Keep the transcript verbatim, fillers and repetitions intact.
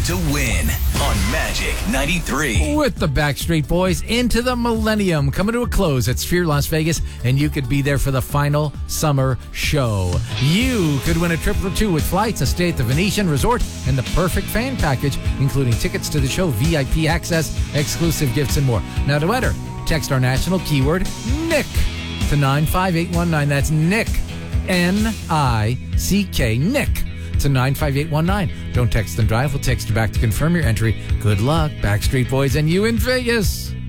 to win on Magic ninety-three. With the Backstreet Boys into the millennium coming to a close at Sphere Las Vegas, and you could be there for the final summer show. You could win a trip for two with flights, a stay at the Venetian Resort, and the perfect fan package, including tickets to the show, V I P access, exclusive gifts, and more. Now to enter, text our national keyword, Nick, to nine five eight one nine. That's Nick, N I C K, Nick, to nine five eight one nine. Don't text and drive. We'll text you back to confirm your entry. Good luck, Backstreet Boys and you in Vegas.